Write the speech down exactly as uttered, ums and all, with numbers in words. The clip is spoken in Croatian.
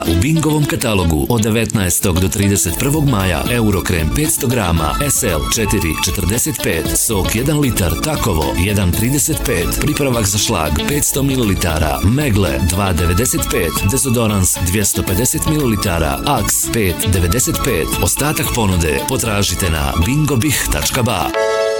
U Bingovom katalogu od devetnaestog do trideset prvog maja Eurokrem petsto grama, S L četiri četrdeset pet, sok jedan litar Takovo jedan trideset pet, pripravak za šlag petsto mililitara, Megle dva devedeset pet, dezodorans dvjesto pedeset mililitara, Axe pet devedeset pet. Ostatak ponude potražite na bingobih tačka ba.